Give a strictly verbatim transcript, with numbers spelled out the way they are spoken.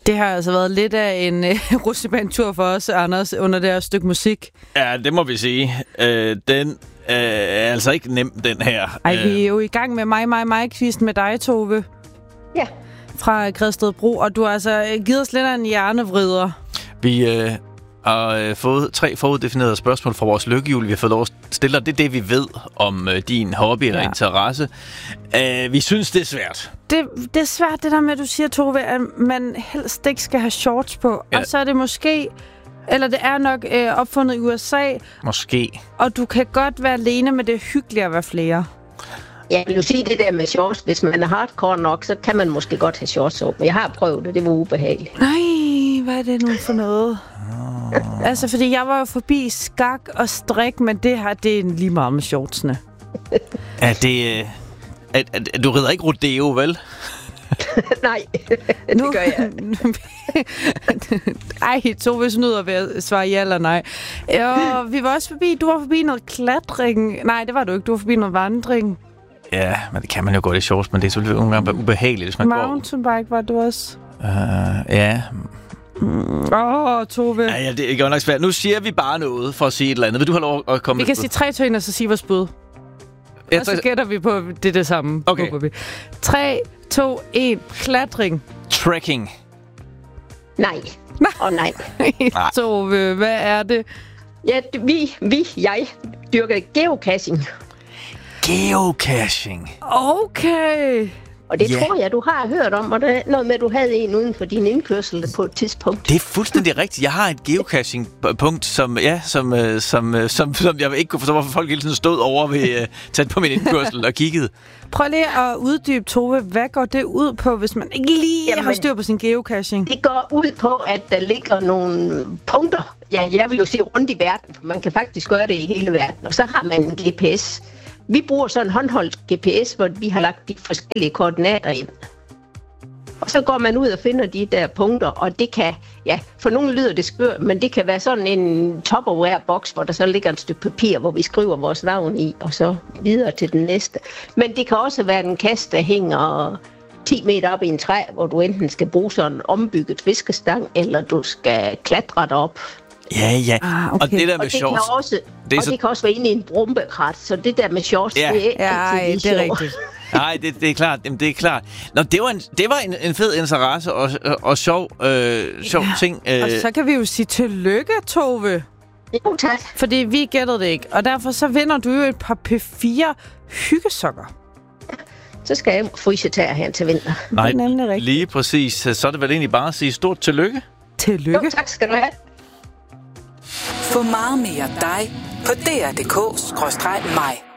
Det har altså været lidt af en uh, rutsjebanetur for os, Anders, under det her stykke musik. Ja, det må vi sige. Øh, den øh, er altså ikke nem, den her. Ej, vi er jo i gang med mig, mig, mig-quizzen med dig, Tove. Ja. Fra Gredstedbro, og du har altså givet os lidt af en hjernevrider. Vi øh, har øh, fået tre foruddefinerede spørgsmål fra vores lykkehjul. Vi har fået lov at stille dig. Det er det, vi ved om øh, din hobby eller ja. interesse. Øh, vi synes, det er svært. Det, det er svært, det der med, at du siger, Tove, at man helst ikke skal have shorts på. Ja. Og så er det måske, eller det er nok øh, opfundet i U S A. Måske. Og du kan godt være alene, men det er hyggeligt at være flere. Jeg vil jo sige det der med shorts. Hvis man er hardcore nok, så kan man måske godt have shorts op. Men jeg har prøvet det, det var ubehageligt. Nej, hvad er det nu for noget? Oh. Altså, fordi jeg var jo forbi skak og strik, men det her, det er lige meget med shortsene. Er det... Øh, er, er, du rider ikke rodeo, vel? Nej, det nu, gør jeg. Ej, Tove snyder ved at svare ja eller nej. Jo, vi var også forbi, du var forbi noget klatring. Nej, det var du ikke, du var forbi noget vandring. Ja, men det kan man jo godt i shorts, men det er selvfølgelig nogle gange ubehageligt, hvis man går... Mountainbike var du også. Uh, ja. Åh, mm. oh, Tove. Ja, ja, det er godt nok svært. Nu siger vi bare noget for at sige et eller andet. Vil du have lov at komme Vi med kan sige tre til en, og så sige vores bud. Ja, og så gætter vi på, det er det samme. Okay. tre, to, et. Klatring. Trekking. Nej. Åh, oh, nej. Tove, hvad er det? Ja, vi, vi, jeg dyrker geocaching. Geocaching. Okay. Og det yeah. tror jeg, du har hørt om, og det er noget med, at du havde en uden for din indkørsel på et tidspunkt. Det er fuldstændig rigtigt. Jeg har et geocaching-punkt, som, ja, som, som, som, som jeg ikke kunne forstå, hvorfor folk hele tiden stod over ved uh, tæt på min indkørsel og kiggede. Prøv lige at uddybe, Tove. Hvad går det ud på, hvis man ikke lige Jamen, har styr på sin geocaching? Det går ud på, at der ligger nogle punkter. Ja, jeg vil jo se rundt i verden, for man kan faktisk gøre det i hele verden. Og så har man en G P S. Vi bruger så en håndholdt G P S, hvor vi har lagt de forskellige koordinater ind. Og så går man ud og finder de der punkter, og det kan, ja, for nogle lyder det skørt, men det kan være sådan en Tupperware-boks, hvor der så ligger et stykke papir, hvor vi skriver vores navn i, og så videre til den næste. Men det kan også være en kasse, der hænger ti meter op i en træ, hvor du enten skal bruge sådan en ombygget fiskestang, eller du skal klatre derop. Ja, ja. Ah, okay. Og det der med og det shorts... Kan også, det og så... det kan også være inde i en brumbekrat, så det der med shorts, ja. det er ja, ikke det er rigtigt. Nej, det, det er klart. Jamen, det er klart. Nå, det var en, det var en, en fed interesse og, og, og sjov, øh, sjov ja. ting. Øh. Og så kan vi jo sige tillykke, Tove. Jo, tak. Fordi vi gættede det ikke. Og derfor så vinder du jo et par P fire hyggesokker. Så skal jeg fryse tæer her til vinter. Nej, det er nemlig rigtigt. Lige præcis. Så er det vel egentlig bare at sige stort tillykke. Tillykke. Jo, tak skal du have. Få meget mere dig på D R punktum D K skråstreg mig.